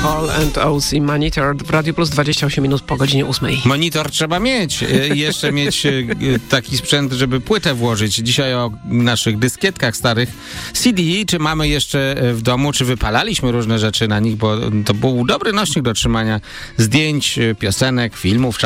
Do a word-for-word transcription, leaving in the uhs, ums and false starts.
Hall and Oates i Monitor w Radio Plus, dwadzieścia osiem minut po godzinie ósmej. Monitor trzeba mieć. I jeszcze mieć taki sprzęt, żeby płytę włożyć. Dzisiaj o naszych dyskietkach starych C D, czy mamy jeszcze w domu, czy wypalaliśmy różne rzeczy na nich, bo to był dobry nośnik do trzymania zdjęć, piosenek, filmów.